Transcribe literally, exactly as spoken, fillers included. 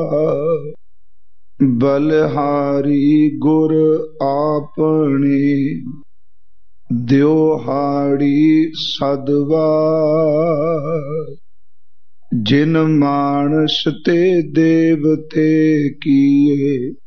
ਬਲਿਹਾਰੀ ਗੁਰ ਆਪਣੇ ਦਿਓਹਾੜੀ ਸਦਵਾਰ। ਜਿਨ ਮਾਨਸ ਤੇ ਦੇਵਤੇ ਕੀਏ